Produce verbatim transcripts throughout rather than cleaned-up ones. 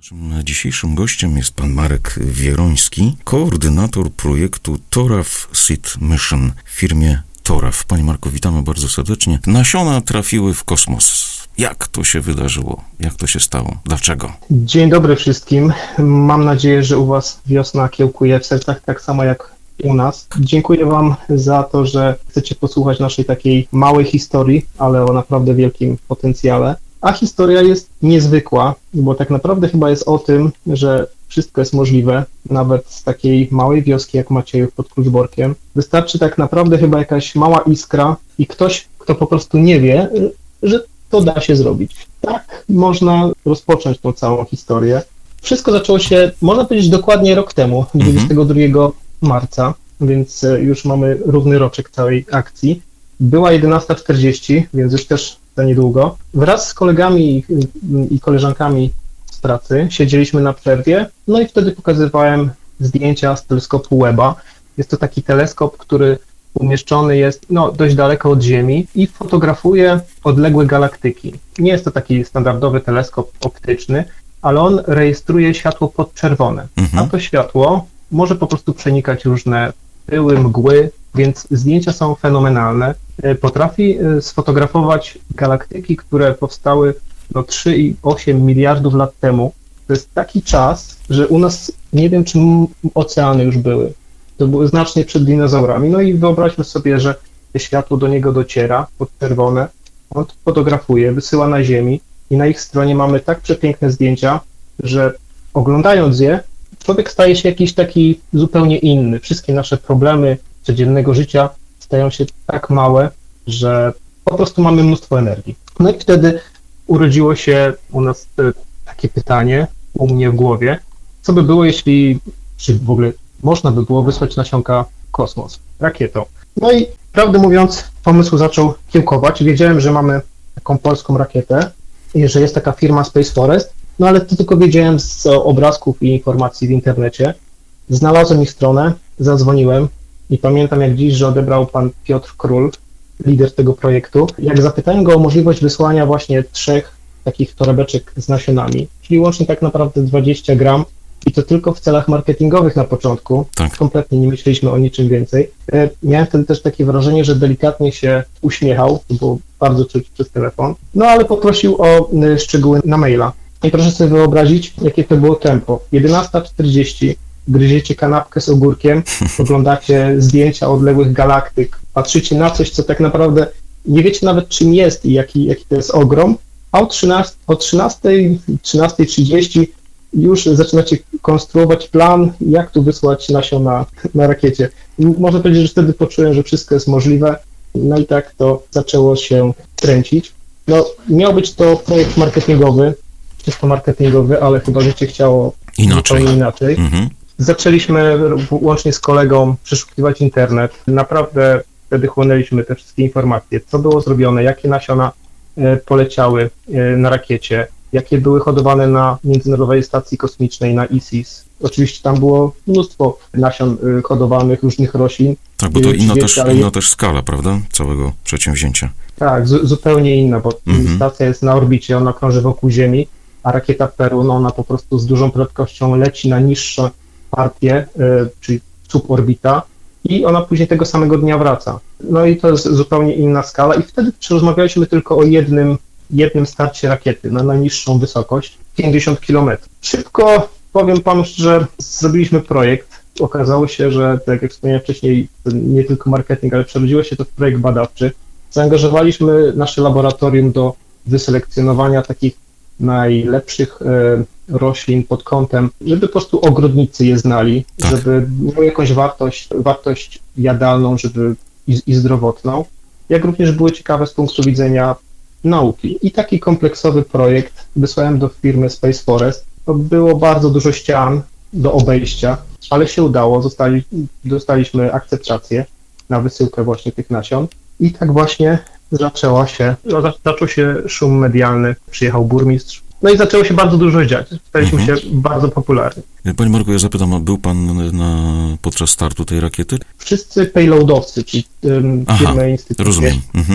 Naszym dzisiejszym gościem jest pan Marek Wieroński, koordynator projektu Toraf Seed Mission w firmie Toraf. Panie Marku, witamy bardzo serdecznie. Nasiona trafiły w kosmos. Jak to się wydarzyło? Jak to się stało? Dlaczego? Dzień dobry wszystkim. Mam nadzieję, że u was wiosna kiełkuje w sercach tak samo jak u nas. Dziękuję wam za to, że chcecie posłuchać naszej takiej małej historii, ale o naprawdę wielkim potencjale. A historia jest niezwykła, bo tak naprawdę chyba jest o tym, że wszystko jest możliwe, nawet z takiej małej wioski jak Maciejów pod Kluczborkiem. Wystarczy tak naprawdę chyba jakaś mała iskra i ktoś, kto po prostu nie wie, że to da się zrobić. Tak można rozpocząć tą całą historię. Wszystko zaczęło się, można powiedzieć, dokładnie rok temu, dwudziestego drugiego marca, więc już mamy równy roczek całej akcji. Była jedenasta czterdzieści, więc już też za niedługo. Wraz z kolegami i koleżankami z pracy siedzieliśmy na przerwie, no i wtedy pokazywałem zdjęcia z teleskopu Webba. Jest to taki teleskop, który umieszczony jest no, dość daleko od Ziemi i fotografuje odległe galaktyki. Nie jest to taki standardowy teleskop optyczny, ale on rejestruje światło podczerwone, mhm. a to światło może po prostu przenikać różne pyły, mgły, więc zdjęcia są fenomenalne. Potrafi sfotografować galaktyki, które powstały no, trzy i osiem miliardów lat temu. To jest taki czas, że u nas nie wiem, czy oceany już były. To były znacznie przed dinozaurami. No i wyobraźmy sobie, że światło do niego dociera, podczerwone. On to fotografuje, wysyła na Ziemi i na ich stronie mamy tak przepiękne zdjęcia, że oglądając je, człowiek staje się jakiś taki zupełnie inny. Wszystkie nasze problemy codziennego życia stają się tak małe, że po prostu mamy mnóstwo energii. No i wtedy urodziło się u nas takie pytanie, u mnie w głowie, co by było, jeśli, czy w ogóle można by było wysłać nasionka w kosmos, rakietą. No i prawdę mówiąc, pomysł zaczął kiełkować. Wiedziałem, że mamy taką polską rakietę i że jest taka firma Space Forest, no ale to tylko wiedziałem z obrazków i informacji w internecie. Znalazłem ich stronę, zadzwoniłem i pamiętam jak dziś, że odebrał pan Piotr Król, lider tego projektu. Jak zapytałem go o możliwość wysłania właśnie trzech takich torebeczek z nasionami, czyli łącznie tak naprawdę dwadzieścia gram i to tylko w celach marketingowych na początku, tak. Kompletnie nie myśleliśmy o niczym więcej. Miałem wtedy też takie wrażenie, że delikatnie się uśmiechał, to było bardzo czuć przez telefon, no ale poprosił o szczegóły na maila. I proszę sobie wyobrazić, jakie to było tempo. jedenasta czterdzieści, gryziecie kanapkę z ogórkiem, oglądacie zdjęcia odległych galaktyk, patrzycie na coś, co tak naprawdę nie wiecie nawet czym jest i jaki, jaki to jest ogrom, a o trzynastej, trzynastej trzydzieści już zaczynacie konstruować plan, jak tu wysłać nasiona na rakiecie. Można powiedzieć, że wtedy poczułem, że wszystko jest możliwe, no i tak to zaczęło się kręcić. No, miał być to projekt marketingowy, czysto marketingowy, ale chyba życie chciało inaczej. zupełnie inaczej. Mhm. Zaczęliśmy łącznie z kolegą przeszukiwać internet. Naprawdę wtedy chłonęliśmy te wszystkie informacje, co było zrobione, jakie nasiona poleciały na rakiecie, jakie były hodowane na Międzynarodowej Stacji Kosmicznej, na I S I S. Oczywiście tam było mnóstwo nasion hodowanych, różnych roślin. Tak, bo to inna, też, ale... inna też skala, prawda, całego przedsięwzięcia. Tak, z- zupełnie inna, bo mhm. stacja jest na orbicie, ona krąży wokół Ziemi, a rakieta Perun, no ona po prostu z dużą prędkością leci na niższe partie, y, czyli suborbita, i ona później tego samego dnia wraca. No i to jest zupełnie inna skala i wtedy rozmawialiśmy tylko o jednym, jednym starcie rakiety na najniższą wysokość, pięćdziesiąt kilometrów. Szybko, powiem panu, że zrobiliśmy projekt. Okazało się, że tak jak wspomniałem wcześniej, nie tylko marketing, ale przerodziło się to w projekt badawczy. Zaangażowaliśmy nasze laboratorium do wyselekcjonowania takich najlepszych e, roślin pod kątem, żeby po prostu ogrodnicy je znali, tak. żeby miały jakąś wartość, wartość jadalną, żeby i, i zdrowotną, jak również były ciekawe z punktu widzenia nauki. I taki kompleksowy projekt wysłałem do firmy Space Forest. To było bardzo dużo ścian do obejścia, ale się udało, zostali, dostaliśmy akceptację na wysyłkę właśnie tych nasion i tak właśnie zaczęła się, zaczął się szum medialny, przyjechał burmistrz, no i zaczęło się bardzo dużo dziać, staliśmy mhm. się bardzo popularni. Panie Marku, ja zapytam, a był pan na, podczas startu tej rakiety? Wszyscy payloadowcy, czyli um, firmy, instytucje, rozumiem. Mhm.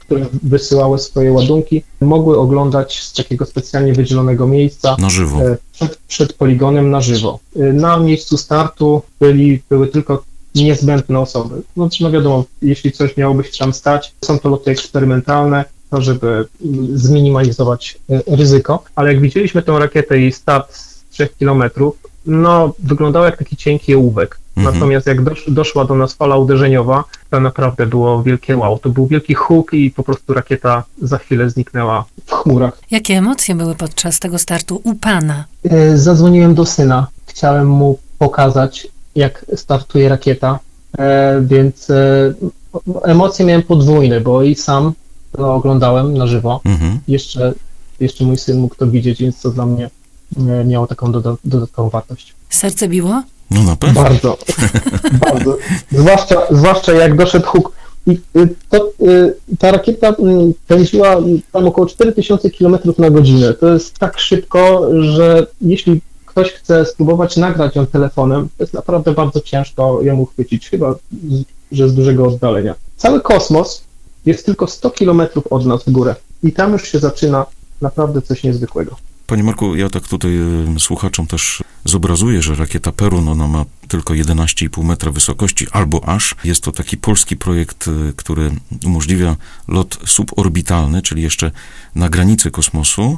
które wysyłały swoje ładunki, mogły oglądać z takiego specjalnie wydzielonego miejsca na żywo. Przed, przed poligonem na żywo. Na miejscu startu byli, były tylko niezbędne osoby. No, no wiadomo, jeśli coś miałoby się tam stać, są to loty eksperymentalne, to żeby zminimalizować ryzyko, ale jak widzieliśmy tę rakietę i start z trzech kilometrów, no wyglądał jak taki cienki ołówek. Mhm. Natomiast jak dosz, doszła do nas fala uderzeniowa, to naprawdę było wielkie wow. To był wielki huk i po prostu rakieta za chwilę zniknęła w chmurach. Jakie emocje były podczas tego startu u pana? Zadzwoniłem do syna. Chciałem mu pokazać, jak startuje rakieta, więc emocje miałem podwójne, bo i sam to oglądałem na żywo. Mhm. Jeszcze, jeszcze mój syn mógł to widzieć, więc to dla mnie miało taką doda- dodatkową wartość. Serce biło? No na pewno. Bardzo, bardzo. Zwłaszcza, zwłaszcza jak doszedł huk. I to, ta rakieta pędziła tam około cztery tysiące kilometrów na godzinę. To jest tak szybko, że jeśli ktoś chce spróbować nagrać ją telefonem, to jest naprawdę bardzo ciężko ją uchwycić, chyba że z dużego oddalenia. Cały kosmos jest tylko sto kilometrów od nas w górę i tam już się zaczyna naprawdę coś niezwykłego. Panie Marku, ja tak tutaj słuchaczom też zobrazuję, że rakieta Perun, ona ma tylko jedenaście i pół metra wysokości, albo aż. Jest to taki polski projekt, który umożliwia lot suborbitalny, czyli jeszcze na granicy kosmosu.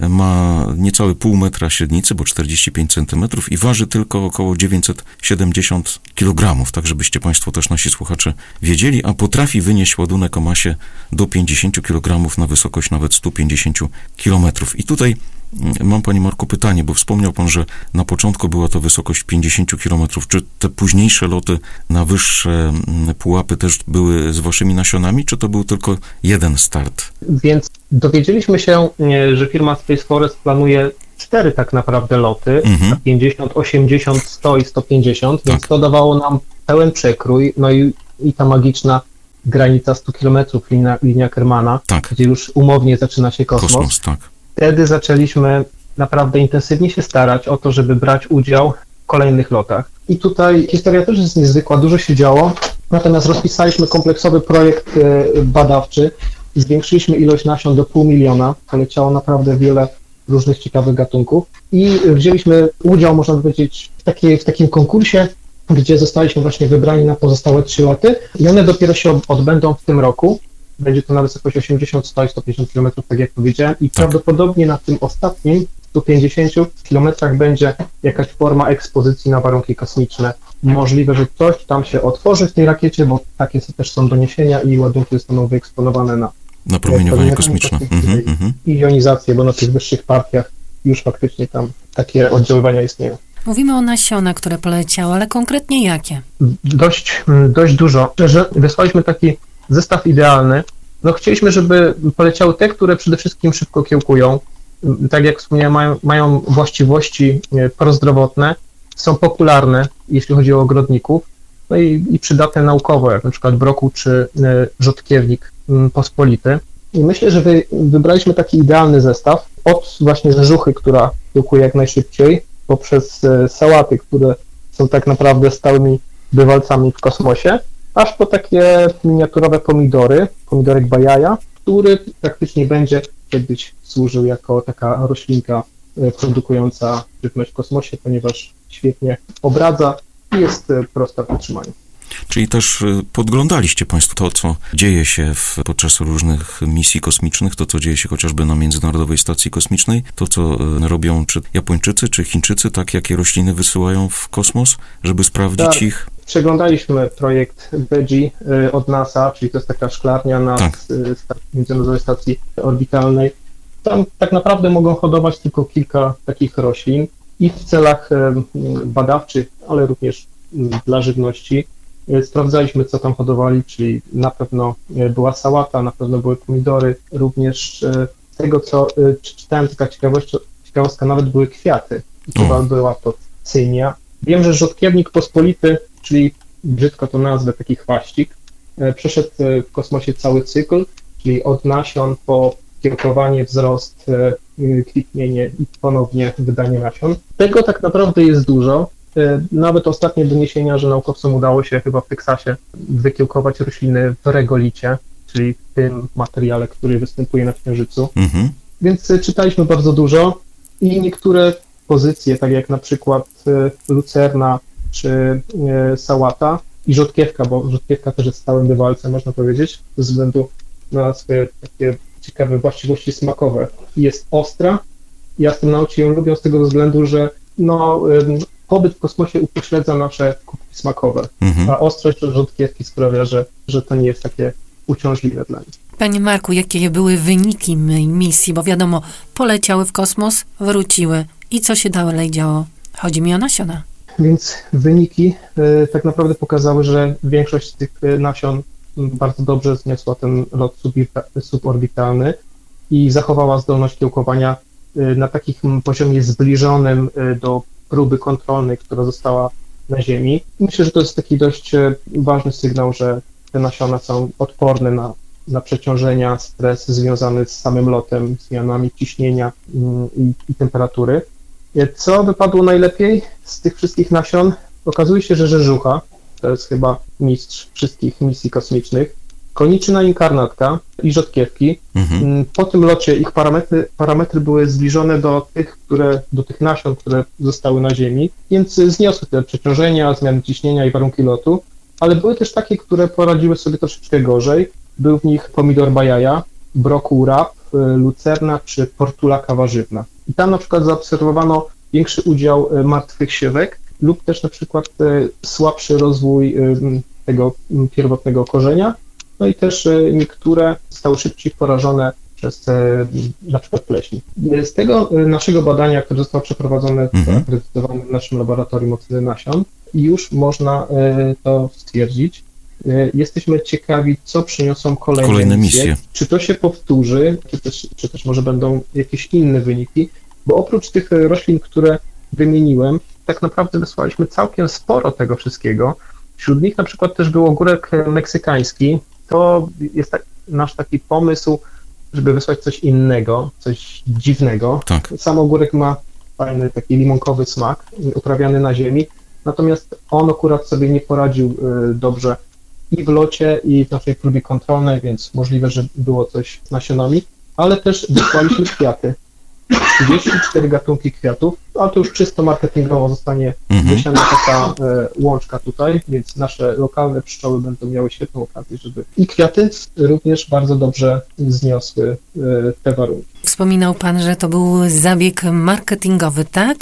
Ma niecałe pół metra średnicy, bo czterdzieści pięć centymetrów i waży tylko około dziewięćset siedemdziesiąt kilogramów, tak żebyście Państwo też nasi słuchacze wiedzieli, a potrafi wynieść ładunek o masie do pięćdziesiąt kilogramów na wysokość nawet sto pięćdziesiąt kilometrów. I tutaj mam, Panie Marku, pytanie, bo wspomniał Pan, że na początku była to wysokość pięćdziesiąt kilometrów. Czy te późniejsze loty na wyższe pułapy też były z Waszymi nasionami, czy to był tylko jeden start? Więc dowiedzieliśmy się, że firma Space Forest planuje cztery tak naprawdę loty, mhm. pięćdziesiąt, osiemdziesiąt, sto i sto pięćdziesiąt, więc tak. To dawało nam pełen przekrój, no i, i ta magiczna granica stu kilometrów, linia, linia Kärmana, tak. Gdzie już umownie zaczyna się kosmos. Kosmos, tak. Wtedy zaczęliśmy naprawdę intensywnie się starać o to, żeby brać udział w kolejnych lotach. I tutaj historia też jest niezwykła, dużo się działo, natomiast rozpisaliśmy kompleksowy projekt badawczy, zwiększyliśmy ilość nasion do pół miliona, poleciało naprawdę wiele różnych ciekawych gatunków i wzięliśmy udział, można powiedzieć, w, takiej, w takim konkursie, gdzie zostaliśmy właśnie wybrani na pozostałe trzy loty i one dopiero się odbędą w tym roku. Będzie to na wysokość osiemdziesiąt, sto i sto pięćdziesiąt kilometrów, tak jak powiedziałem, i tak. Prawdopodobnie na tym ostatnim stu pięćdziesięciu kilometrach będzie jakaś forma ekspozycji na warunki kosmiczne. Możliwe, że coś tam się otworzy w tej rakiecie, bo takie też są doniesienia i ładunki zostaną wyeksponowane na, na promieniowanie kosmiczne mm-hmm, i jonizację, bo na tych wyższych partiach już faktycznie tam takie oddziaływania istnieją. Mówimy o nasiona, które poleciały, ale konkretnie jakie? Dość, dość dużo. Że wysłaliśmy taki zestaw idealny. No chcieliśmy, żeby poleciały te, które przede wszystkim szybko kiełkują. Tak jak wspomniałem, mają, mają właściwości prozdrowotne, są popularne, jeśli chodzi o ogrodników, no i, i przydatne naukowo, jak na przykład brokuł czy rzodkiewnik pospolity. I myślę, że wy, wybraliśmy taki idealny zestaw od właśnie rzeżuchy, która kiełkuje jak najszybciej, poprzez sałaty, które są tak naprawdę stałymi bywalcami w kosmosie, aż po takie miniaturowe pomidory, pomidorek bajaja, który praktycznie będzie kiedyś służył jako taka roślinka produkująca żywność w kosmosie, ponieważ świetnie obradza i jest prosta w utrzymaniu. Czyli też podglądaliście Państwo to, co dzieje się w, podczas różnych misji kosmicznych, to, co dzieje się chociażby na Międzynarodowej Stacji Kosmicznej, to, co robią czy Japończycy, czy Chińczycy, tak, jakie rośliny wysyłają w kosmos, żeby sprawdzić tak. ich? Przeglądaliśmy projekt Veggie od NASA, czyli to jest taka szklarnia na tak. Międzynarodowej Stacji Orbitalnej. Tam tak naprawdę mogą hodować tylko kilka takich roślin i w celach badawczych, ale również dla żywności. Sprawdzaliśmy, co tam hodowali, czyli na pewno była sałata, na pewno były pomidory, również z tego, co czytałem, taka ciekawostka, nawet były kwiaty. Chyba była to cynia. Wiem, że rzodkiewnik pospolity, czyli brzydko to nazwę, taki chwaścik, przeszedł w kosmosie cały cykl, czyli od nasion po kiełkowanie, wzrost, kwitnienie i ponownie wydanie nasion. Tego tak naprawdę jest dużo. Nawet ostatnie doniesienia, że naukowcom udało się chyba w Teksasie wykiełkować rośliny w regolicie, czyli w tym materiale, który występuje na Księżycu. Mhm. Więc czytaliśmy bardzo dużo i niektóre pozycje, tak jak na przykład lucerna czy sałata i rzodkiewka, bo rzodkiewka też jest stałym bywalcem, można powiedzieć, ze względu na swoje takie ciekawe właściwości smakowe. Jest ostra i astronauci ją lubią z tego względu, że no, pobyt w kosmosie upośledza nasze kubki smakowe, Mhm. a ostrość rzodkiewki sprawia, że, że to nie jest takie uciążliwe dla nich. Panie Marku, jakie były wyniki misji? Bo wiadomo, poleciały w kosmos, wróciły. I co się dalej działo? Chodzi mi o nasiona. Więc wyniki y, tak naprawdę pokazały, że większość z tych nasion bardzo dobrze zniosła ten lot subita- suborbitalny i zachowała zdolność kiełkowania y, na takim poziomie zbliżonym y, do próby kontrolnej, która została na Ziemi. Myślę, że to jest taki dość y, ważny sygnał, że te nasiona są odporne na, na przeciążenia, stres związany z samym lotem, zmianami ciśnienia y, i, i temperatury. Co wypadło najlepiej z tych wszystkich nasion? Okazuje się, że rzeżucha, to jest chyba mistrz wszystkich misji kosmicznych, koniczyna inkarnatka i rzodkiewki. Mhm. Po tym locie ich parametry, parametry były zbliżone do tych, które, do tych nasion, które zostały na Ziemi, więc zniosły te przeciążenia, zmiany ciśnienia i warunki lotu, ale były też takie, które poradziły sobie troszeczkę gorzej. Był w nich pomidor bajaja, brokuł rap, lucerna czy portulaka warzywna. I tam na przykład zaobserwowano większy udział martwych siewek lub też na przykład słabszy rozwój tego pierwotnego korzenia, no i też niektóre zostały szybciej porażone przez na przykład pleśń. Z tego naszego badania, które zostało przeprowadzone w akredytowanym naszym laboratorium oceny nasion, już można to stwierdzić. Jesteśmy ciekawi, co przyniosą kolejne, kolejne misje. misje. Czy to się powtórzy, czy też, czy też może będą jakieś inne wyniki, bo oprócz tych roślin, które wymieniłem, tak naprawdę wysłaliśmy całkiem sporo tego wszystkiego. Wśród nich na przykład też był ogórek meksykański. To jest tak, nasz taki pomysł, żeby wysłać coś innego, coś dziwnego. Tak. Sam ogórek ma fajny taki limonkowy smak, uprawiany na ziemi, natomiast on akurat sobie nie poradził dobrze i w locie, i w naszej próbie kontrolnej, więc możliwe, że było coś z nasionami, ale też wysłaliśmy kwiaty. trzydzieści cztery gatunki kwiatów, ale to już czysto marketingowo zostanie Mhm. wysiana taka e, łączka tutaj, więc nasze lokalne pszczoły będą miały świetną okazję, żeby i kwiaty również bardzo dobrze zniosły e, te warunki. Wspominał Pan, że to był zabieg marketingowy, tak?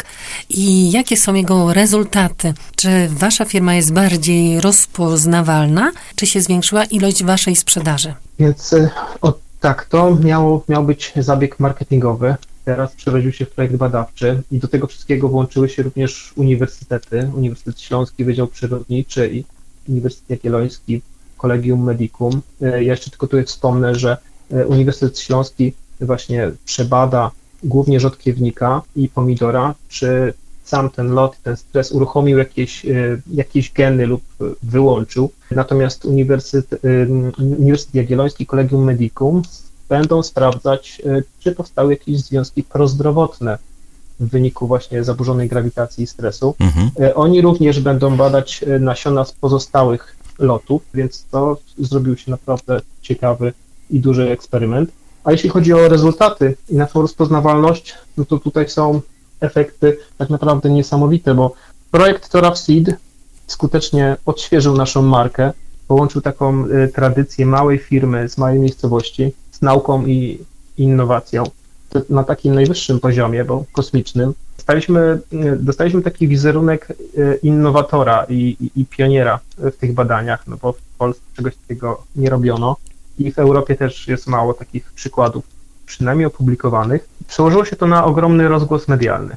I jakie są jego rezultaty? Czy Wasza firma jest bardziej rozpoznawalna? Czy się zwiększyła ilość Waszej sprzedaży? Więc e, o, tak, to miało, miał być zabieg marketingowy. Teraz przerodził się w projekt badawczy i do tego wszystkiego włączyły się również uniwersytety, Uniwersytet Śląski, Wydział Przyrodniczy i Uniwersytet Jagielloński, Collegium Medicum. Ja jeszcze tylko tutaj wspomnę, że Uniwersytet Śląski właśnie przebada głównie rzodkiewnika i pomidora, czy sam ten lot, ten stres uruchomił jakieś, jakieś geny lub wyłączył. Natomiast Uniwersytet, Uniwersytet Jagielloński, Collegium Medicum będą sprawdzać, czy powstały jakieś związki prozdrowotne w wyniku właśnie zaburzonej grawitacji i stresu. Mhm. Oni również będą badać nasiona z pozostałych lotów, więc to zrobił się naprawdę ciekawy i duży eksperyment. A jeśli chodzi o rezultaty i naszą rozpoznawalność, no to tutaj są efekty tak naprawdę niesamowite, bo projekt Thoraf Seed skutecznie odświeżył naszą markę, połączył taką tradycję małej firmy z małej miejscowości z nauką i innowacją na takim najwyższym poziomie, bo kosmicznym. Dostaliśmy, dostaliśmy taki wizerunek innowatora i, i, i pioniera w tych badaniach, no bo w Polsce czegoś takiego nie robiono i w Europie też jest mało takich przykładów, przynajmniej opublikowanych. Przełożyło się to na ogromny rozgłos medialny.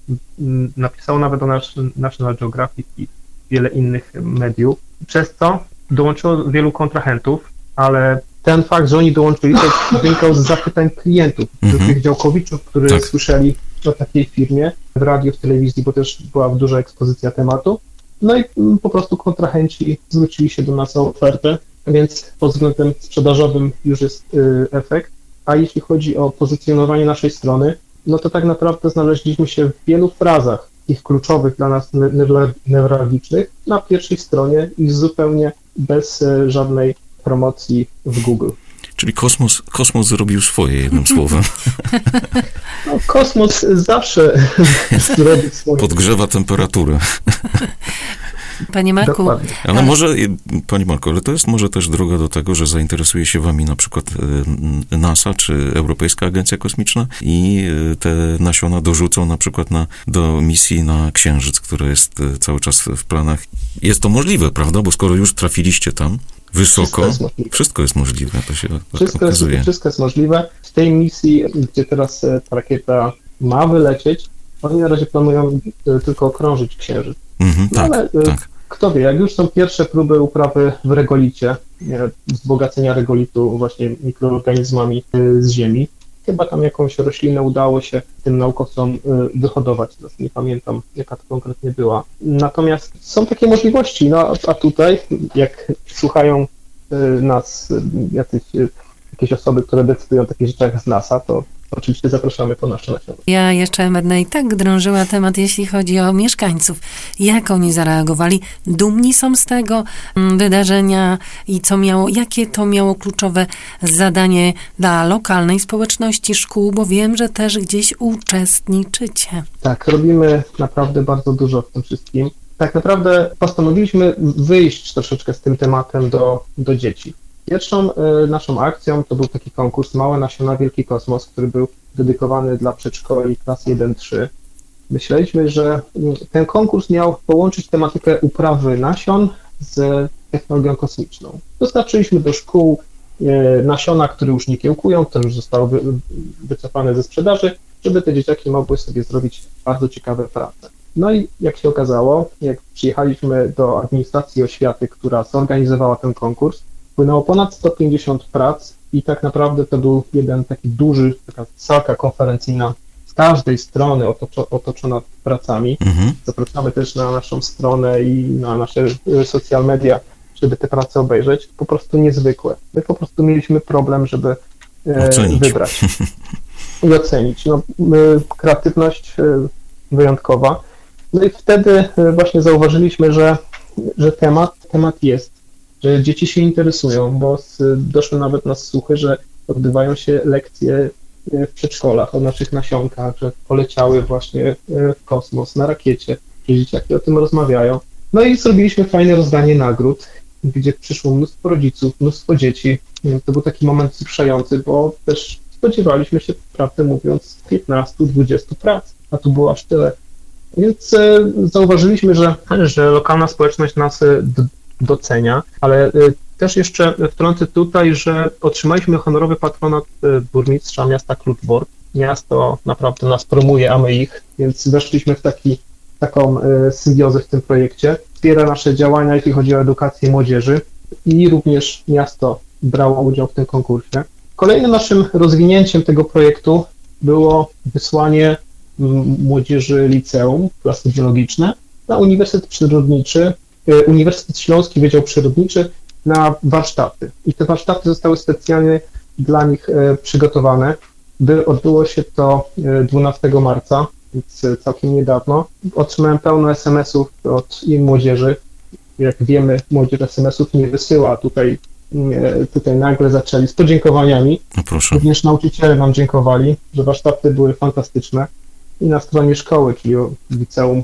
Napisało nawet o nasz, National Geographic i wiele innych mediów, przez co dołączyło wielu kontrahentów, ale ten fakt, że oni dołączyli, to wynikał z zapytań klientów, mm-hmm. tych działkowiczów, którzy tak. słyszeli o takiej firmie w radiu, w telewizji, bo też była duża ekspozycja tematu. No i po prostu kontrahenci zwrócili się do nas o ofertę, więc pod względem sprzedażowym już jest y, efekt. A jeśli chodzi o pozycjonowanie naszej strony, no to tak naprawdę znaleźliśmy się w wielu frazach, tych kluczowych dla nas newralgicznych, na pierwszej stronie i zupełnie bez y, żadnej promocji w Google. Czyli kosmos, kosmos zrobił swoje, jednym słowem. No, kosmos zawsze zrobi swoje. Podgrzewa temperaturę. Panie Marku... Dokładnie. Ale może, Panie Marku, ale to jest może też droga do tego, że zainteresuje się wami na przykład NASA czy Europejska Agencja Kosmiczna i te nasiona dorzucą na przykład na, do misji na Księżyc, która jest cały czas w planach. Jest to możliwe, prawda? Bo skoro już trafiliście tam wysoko, wszystko jest możliwe. Wszystko jest możliwe, to się wszystko okazuje. Jest, wszystko jest możliwe. W tej misji, gdzie teraz ta rakieta ma wylecieć, oni na razie planują tylko okrążyć Księżyc. Mhm, no, tak, ale tak. Kto wie, jak już są pierwsze próby uprawy w regolicie, wzbogacenia regolitu właśnie mikroorganizmami z ziemi, chyba tam jakąś roślinę udało się tym naukowcom wyhodować, teraz nie pamiętam, jaka to konkretnie była. Natomiast są takie możliwości, no a tutaj, jak słuchają nas jacyś, jakieś osoby, które decydują o takich rzeczach z NASA, to oczywiście zapraszamy po nasze nasiona. Ja jeszcze będę i tak drążyła temat, jeśli chodzi o mieszkańców. Jak oni zareagowali? Dumni są z tego wydarzenia i co miało, jakie to miało kluczowe zadanie dla lokalnej społeczności, szkół, bo wiem, że też gdzieś uczestniczycie. Tak, robimy naprawdę bardzo dużo w tym wszystkim. Tak naprawdę postanowiliśmy wyjść troszeczkę z tym tematem do, do dzieci. Pierwszą y, naszą akcją to był taki konkurs Małe Nasiona Wielki Kosmos, który był dedykowany dla przedszkoli klas jeden trzy. Myśleliśmy, że y, ten konkurs miał połączyć tematykę uprawy nasion z technologią kosmiczną. Dostarczyliśmy do szkół y, nasiona, które już nie kiełkują, które już zostały wy, wycofane ze sprzedaży, żeby te dzieciaki mogły sobie zrobić bardzo ciekawe prace. No i jak się okazało, jak przyjechaliśmy do administracji oświaty, która zorganizowała ten konkurs, płynęło ponad sto pięćdziesiąt prac i tak naprawdę to był jeden taki duży, taka salka konferencyjna z każdej strony otoczo, otoczona pracami. Mhm. Zapraszamy też na naszą stronę i na nasze social media, żeby te prace obejrzeć. Po prostu niezwykłe. My po prostu mieliśmy problem, żeby ocenić. wybrać i ocenić. No, kreatywność wyjątkowa. No i wtedy właśnie zauważyliśmy, że, że temat, temat jest. Że dzieci się interesują, bo doszły nawet nas słuchy, że odbywają się lekcje w przedszkolach o naszych nasionkach, że poleciały właśnie w kosmos na rakiecie, że dzieciaki o tym rozmawiają. No i zrobiliśmy fajne rozdanie nagród, gdzie przyszło mnóstwo rodziców, mnóstwo dzieci. To był taki moment wzruszający, bo też spodziewaliśmy się, prawdę mówiąc, piętnastu dwudziestu prac, a tu było aż tyle. Więc zauważyliśmy, że, że lokalna społeczność nas docenia, ale też jeszcze wtrącę tutaj, że otrzymaliśmy honorowy patronat burmistrza miasta Kluczbork. Miasto naprawdę nas promuje, a my ich, więc weszliśmy w taki, taką symbiozę w tym projekcie. Wspiera nasze działania, jeśli chodzi o edukację młodzieży i również miasto brało udział w tym konkursie. Kolejnym naszym rozwinięciem tego projektu było wysłanie młodzieży liceum, klasy biologiczne, na Uniwersytet Przyrodniczy, Uniwersytet Śląski Wydział Przyrodniczy na warsztaty. I te warsztaty zostały specjalnie dla nich przygotowane. By odbyło się to dwunastego marca, więc całkiem niedawno. Otrzymałem pełno es em esów od jej młodzieży. Jak wiemy, młodzież es em esów nie wysyła, a tutaj, tutaj nagle zaczęli z podziękowaniami. No proszę. Również nauczyciele nam dziękowali, że warsztaty były fantastyczne. I na stronie szkoły, czyli liceum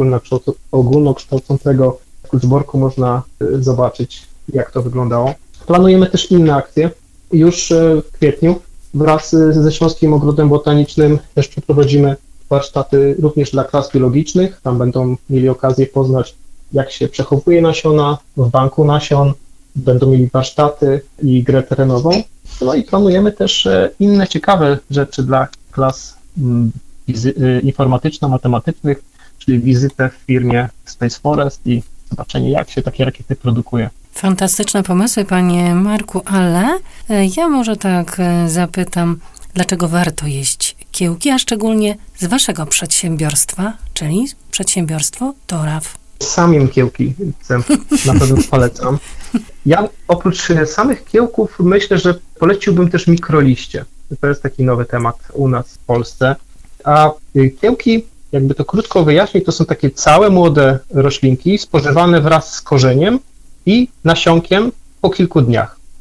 ogólnokształcącego w Kluczborku można zobaczyć, jak to wyglądało. Planujemy też inne akcje. Już w kwietniu wraz ze Śląskim Ogrodem Botanicznym też przeprowadzimy warsztaty również dla klas biologicznych. Tam będą mieli okazję poznać, jak się przechowuje nasiona w banku nasion. Będą mieli warsztaty i grę terenową. No i planujemy też inne ciekawe rzeczy dla klas informatyczno-matematycznych, czyli wizytę w firmie Space Forest i zobaczenie, jak się takie rakiety produkuje. Fantastyczne pomysły, panie Marku, ale ja może tak zapytam, dlaczego warto jeść kiełki, a szczególnie z waszego przedsiębiorstwa, czyli przedsiębiorstwo Toraw. Samym kiełki na pewno polecam. Ja oprócz samych kiełków myślę, że poleciłbym też mikroliście. To jest taki nowy temat u nas w Polsce. A kiełki, jakby to krótko wyjaśnić, to są takie całe młode roślinki spożywane wraz z korzeniem i nasionkiem po kilku dniach.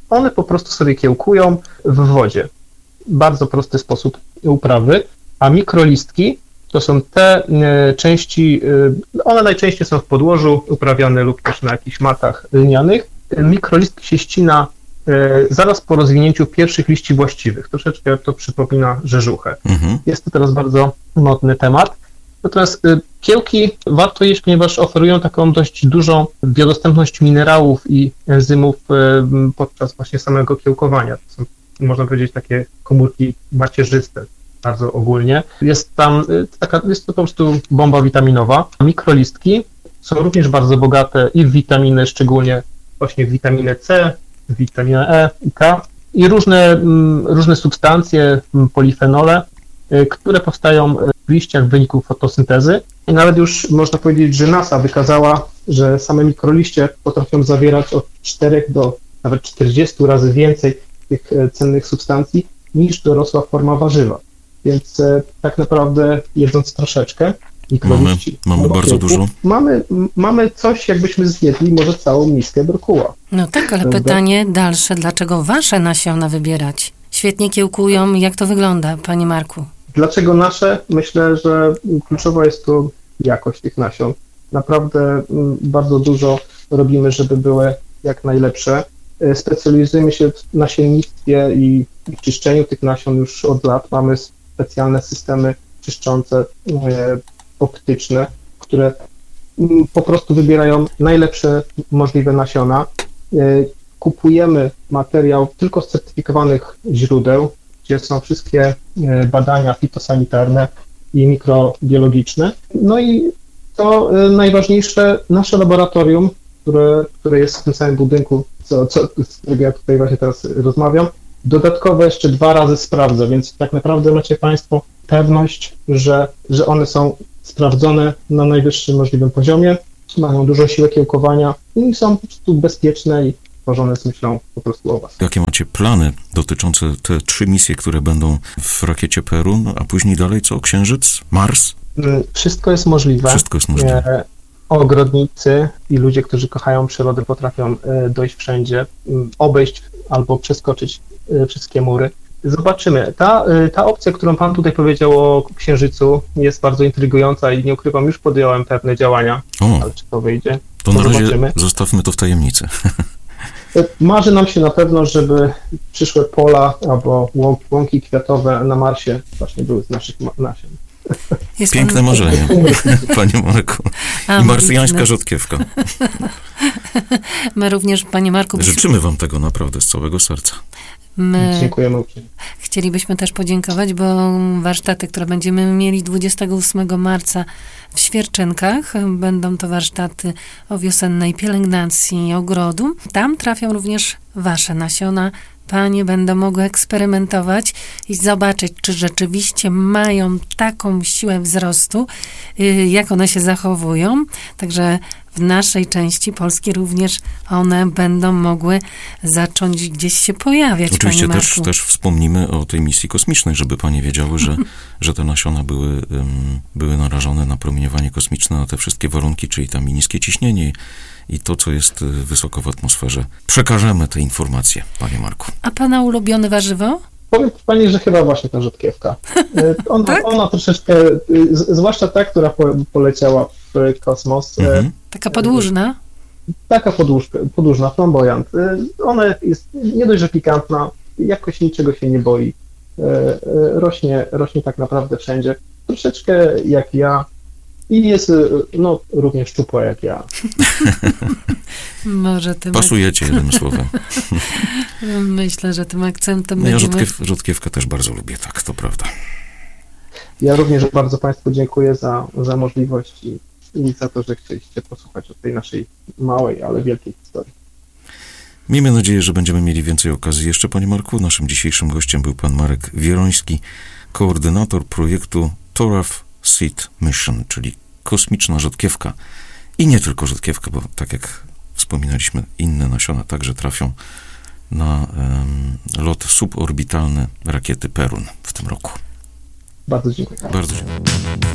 one po prostu sobie kiełkują w wodzie. Bardzo prosty sposób uprawy, a mikrolistki to są te e, części, e, one najczęściej są w podłożu uprawiane lub też na jakichś matach lnianych. Mikrolistki się ścina e, zaraz po rozwinięciu pierwszych liści właściwych. Troszeczkę to przypomina rzeżuchę. Mhm. Jest to teraz bardzo modny temat. Natomiast e, kiełki warto jeść, ponieważ oferują taką dość dużą biodostępność minerałów i enzymów e, podczas właśnie samego kiełkowania. To są, można powiedzieć, takie komórki macierzyste. Bardzo ogólnie. Jest tam taka, jest to po prostu bomba witaminowa. Mikrolistki są również bardzo bogate i w witaminy, szczególnie właśnie w witaminę C, witaminę E i K i różne, różne substancje, polifenole, które powstają w liściach w wyniku fotosyntezy. I nawet już można powiedzieć, że NASA wykazała, że same mikroliście potrafią zawierać od czterech do nawet czterdziestu razy więcej tych cennych substancji niż dorosła forma warzywa. Więc e, tak naprawdę jedząc troszeczkę mikroliści, mamy, mamy bardzo kiełków, dużo. Mamy, mamy coś, jakbyśmy zjedli może całą miskę brokuła. No tak, ale Prawda? Pytanie dalsze, dlaczego wasze nasiona wybierać? Świetnie kiełkują, jak to wygląda, panie Marku? Dlaczego nasze? Myślę, że kluczowa jest tu jakość tych nasion. Naprawdę m, bardzo dużo robimy, żeby były jak najlepsze. Specjalizujemy się w nasiennictwie i w czyszczeniu tych nasion już od lat. Mamy specjalne systemy czyszczące e, optyczne, które m, po prostu wybierają najlepsze możliwe nasiona. E, kupujemy materiał tylko z certyfikowanych źródeł, gdzie są wszystkie e, badania fitosanitarne i mikrobiologiczne. No i to e, najważniejsze, nasze laboratorium, które, które jest w tym samym budynku, co, co, z którego ja tutaj właśnie teraz rozmawiam, dodatkowo jeszcze dwa razy sprawdzę, więc tak naprawdę macie Państwo pewność, że, że one są sprawdzone na najwyższym możliwym poziomie, mają dużo siły kiełkowania i są po prostu bezpieczne i tworzone z myślą po prostu o Was. Jakie macie plany dotyczące te trzy misje, które będą w rakiecie Perun, a później dalej co? Księżyc? Mars? Wszystko jest możliwe. Wszystko jest możliwe. Ogrodnicy i ludzie, którzy kochają przyrodę, potrafią dojść wszędzie, obejść albo przeskoczyć wszystkie mury. Zobaczymy. Ta, ta opcja, którą Pan tutaj powiedział o Księżycu, jest bardzo intrygująca i nie ukrywam, już podjąłem pewne działania, o, ale czy to wyjdzie? To, to na razie zobaczymy. Zostawmy to w tajemnicy. Marzy nam się na pewno, żeby przyszłe pola albo łąki kwiatowe na Marsie właśnie były z naszych nasion. Jest Piękne pan... marzenie, panie Marku. I marsjańska rzodkiewka. My również, panie Marku... Życzymy wam tego naprawdę z całego serca. My Dziękujemy uprzejmie. Chcielibyśmy też podziękować, bo warsztaty, które będziemy mieli dwudziestego ósmego marca w Świerczynkach, będą to warsztaty o wiosennej pielęgnacji ogrodu. Tam trafią również wasze nasiona. Panie będą mogły eksperymentować i zobaczyć, czy rzeczywiście mają taką siłę wzrostu, jak one się zachowują. Także w naszej części Polski również one będą mogły zacząć gdzieś się pojawiać. Oczywiście też, też wspomnimy o tej misji kosmicznej, żeby panie wiedziały, że, że te nasiona były, um, były narażone na promieniowanie kosmiczne, na te wszystkie warunki, czyli tam i niskie ciśnienie i to, co jest wysoko w atmosferze. Przekażemy te informacje, panie Marku. A pana ulubione warzywo? Powiem pani, że chyba właśnie ta rzodkiewka. Ona, tak? ona troszeczkę, z, zwłaszcza ta, która po, poleciała w kosmos. Mhm. Taka podłużna? Taka podłużka, podłużna, flamboyant. Ona jest nie dość, że pikantna, jakoś niczego się nie boi. Rośnie, rośnie tak naprawdę wszędzie. Troszeczkę jak ja. I jest no, również szczupła jak ja. Może tym Pasujecie jednym słowem. Myślę, że tym akcentem no, ja będziemy... rzodkiew, rzodkiewkę też bardzo lubię, tak, to prawda. Ja również bardzo Państwu dziękuję za, za możliwość i, i za to, że chcieliście posłuchać o tej naszej małej, ale wielkiej historii. Miejmy nadzieję, że będziemy mieli więcej okazji jeszcze, panie Marku. Naszym dzisiejszym gościem był pan Marek Wieroński, koordynator projektu Toraf Seed Mission, czyli kosmiczna rzodkiewka. I nie tylko rzodkiewka, bo tak jak wspominaliśmy, inne nasiona także trafią na um, lot suborbitalny rakiety Perun w tym roku. Bardzo dziękuję. Bardzo dziękuję.